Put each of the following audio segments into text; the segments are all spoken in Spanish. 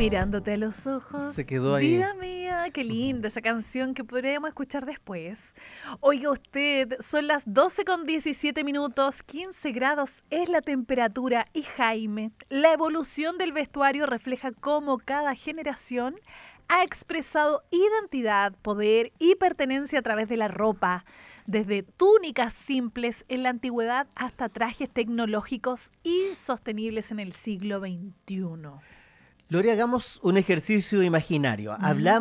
Mirándote a los ojos. Se quedó ahí. Vida mía, qué linda esa canción que podríamos escuchar después. Oiga usted, son las 12:17, 15 grados es la temperatura y Jaime, la evolución del vestuario refleja cómo cada generación ha expresado identidad, poder y pertenencia a través de la ropa. Desde túnicas simples en la antigüedad hasta trajes tecnológicos y sostenibles en el siglo XXI. Lore, hagamos un ejercicio imaginario.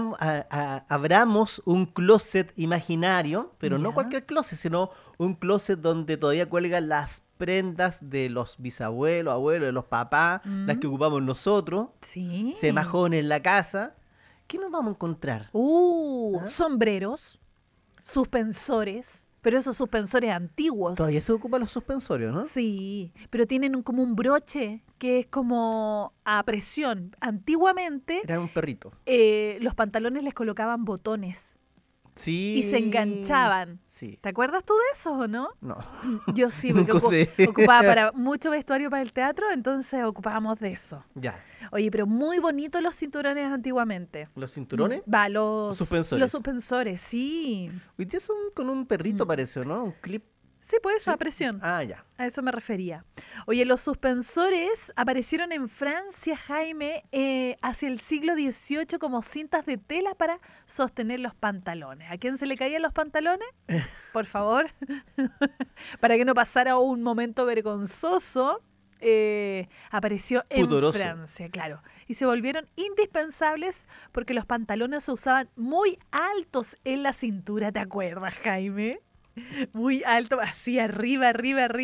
Abramos un closet imaginario, pero no Ya. cualquier closet, sino un closet donde todavía cuelgan las prendas de los bisabuelos, abuelos, de los papás, las que ocupamos nosotros, Sí. se más jóvenes en la casa. ¿Qué nos vamos a encontrar? ¿Ah? Sombreros, suspensores, pero esos suspensores antiguos. Todavía se ocupan los suspensorios, ¿no? Sí, pero tienen como un broche que es como a presión. Antiguamente Era un perrito. los pantalones les colocaban botones Sí. y se enganchaban. Sí. ¿Te acuerdas tú de eso o no? No. Yo sí, porque Nunca usé. ocupaba para mucho vestuario para el teatro, entonces ocupábamos de eso. Ya. Oye, pero muy bonitos los cinturones antiguamente. ¿Los cinturones? Va, los Suspensores. Los suspensores, sí. Hoy día son con un perrito, parece, ¿no? Un clip. Sí, pues eso, ¿Sí? a presión. Ah, ya. A eso me refería. Oye, los suspensores aparecieron en Francia, Jaime, hacia el siglo XVIII como cintas de tela para sostener los pantalones. ¿A quién se le caían los pantalones? Por favor. Para que no pasara un momento vergonzoso, apareció en Pudoroso. Francia, claro. Y se volvieron indispensables porque los pantalones se usaban muy altos en la cintura, ¿te acuerdas, Jaime? Muy alto, así arriba,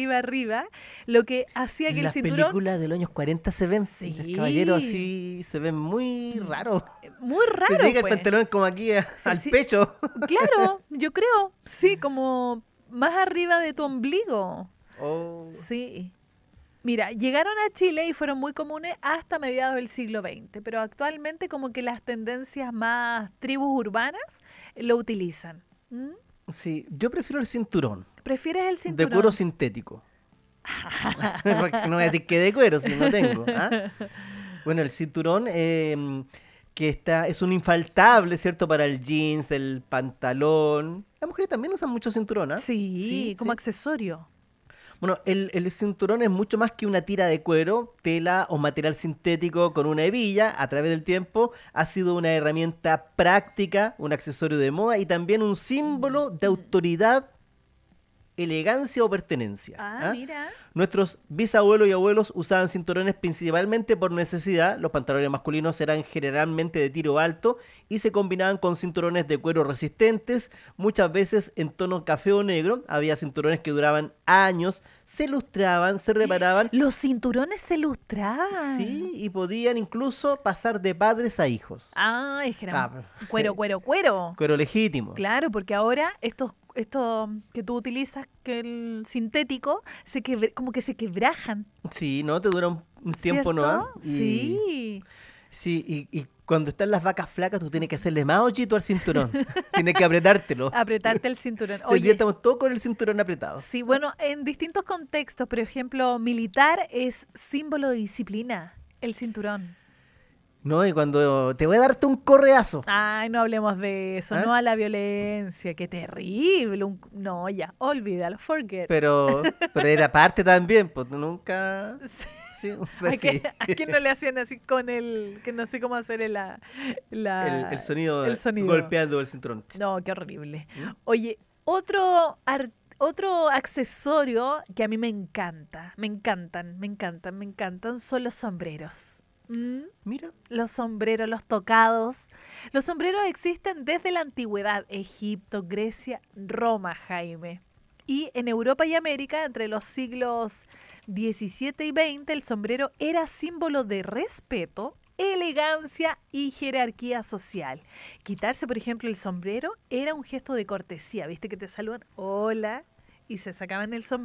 lo que hacía que Las el cinturón... películas de los años 40 se ven. Sí. Los caballeros así se ven muy raros. Muy Que raro, se llega pues. el pantalón como aquí al sí. pecho. Claro, yo creo, sí, como más arriba de tu ombligo. Oh. Sí. Mira, llegaron a Chile y fueron muy comunes hasta mediados del siglo XX, pero actualmente como que las tendencias más tribus urbanas lo utilizan. ¿Mm? Sí, yo prefiero el cinturón. ¿Prefieres el cinturón? De cuero sintético. Porque no voy a decir que de cuero si no tengo. ¿Ah? Bueno, el cinturón que es un infaltable, ¿cierto? Para el jeans, el pantalón. Las mujeres también usan mucho cinturón, ¿ah? Sí, como sí. accesorio. Bueno, el cinturón es mucho más que una tira de cuero, tela o material sintético con una hebilla. A través del tiempo ha sido una herramienta práctica, un accesorio de moda y también un símbolo de autoridad, elegancia o pertenencia. Ah, ¿Ah? mira. Nuestros bisabuelos y abuelos usaban cinturones principalmente por necesidad. Los pantalones masculinos eran generalmente de tiro alto y se combinaban con cinturones de cuero resistentes, muchas veces en tono café o negro. Había cinturones que duraban años, se lustraban, se reparaban. Los cinturones se lustraban. Sí, y podían incluso pasar de padres a hijos. Ah, es que era Ah, cuero. Cuero legítimo. Claro, porque ahora esto que tú utilizas, que el sintético, como que se quebrajan. Sí, ¿no? Te dura un tiempo, ¿no? ¿Cierto? Y- Sí. Sí, y cuando están las vacas flacas, tú tienes que hacerle más hoyito al cinturón. Tienes que apretártelo. Apretarte el cinturón. Hoy día estamos todos con el cinturón apretado. Sí, bueno, en distintos contextos, por ejemplo, militar es símbolo de disciplina, el cinturón. No, y cuando te voy a darte un correazo. Ay, no hablemos de eso, ¿Ah? no a la violencia, qué terrible. No, ya, olvídalo, forget. Pero era parte también, pues nunca. Sí. Sí, pues sí. ¿A quién no le hacían así con el, que no sé cómo hacer el sonido, el sonido? golpeando el cinturón. No, qué horrible. ¿Mm? Oye, otro accesorio que a mí me encanta, me encantan, son los sombreros. ¿Mm? Mira. Los sombreros, los tocados. Los sombreros existen desde la antigüedad, Egipto, Grecia, Roma, Jaime. Y en Europa y América, entre los siglos XVII y XX, el sombrero era símbolo de respeto, elegancia y jerarquía social. Quitarse, por ejemplo, el sombrero era un gesto de cortesía. ¿Viste que te saludan? Hola. Y se sacaban el sombrero.